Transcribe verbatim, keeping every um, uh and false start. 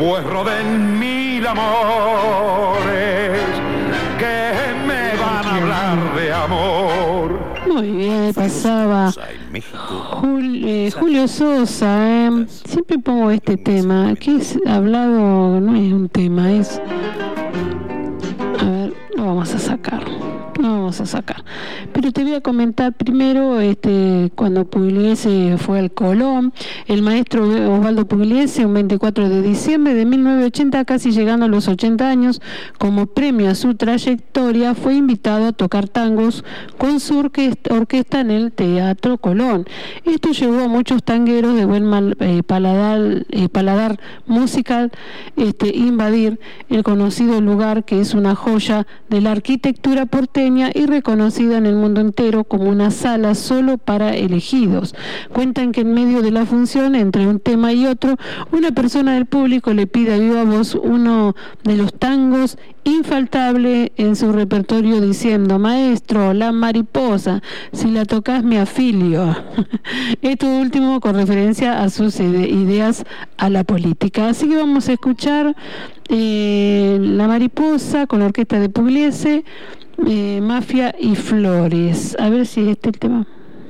pues roden mil amores que me van a hablar de amor. Muy bien, pasaba Jul, eh, Julio Sosa. Eh. Siempre pongo este tema, que es hablado, no es un tema, es... A ver, lo vamos a sacar. Lo vamos a sacar. Pero te voy a comentar primero, este, cuando Pugliese fue al Colón, el maestro Osvaldo Pugliese, un veinticuatro de diciembre de mil novecientos ochenta, casi llegando a los ochenta años, como premio a su trayectoria, fue invitado a tocar tangos con su orquesta, orquesta en el Teatro Colón. Esto llevó a muchos tangueros de buen mal, eh, paladar, eh, paladar musical este, invadir el conocido lugar, que es una joya de la arquitectura porteña y reconocida en el mundo entero como una sala solo para elegidos. Cuentan que en medio de la función, entre un tema y otro, una persona del público le pide a viva voz uno de los tangos infaltable en su repertorio, diciendo: maestro, La Mariposa, si la tocas me afilio. Esto último con referencia a sus ideas a la política. Así que vamos a escuchar eh, La Mariposa con la orquesta de Pugliese, eh, Mafia y Flores. A ver si es este el tema.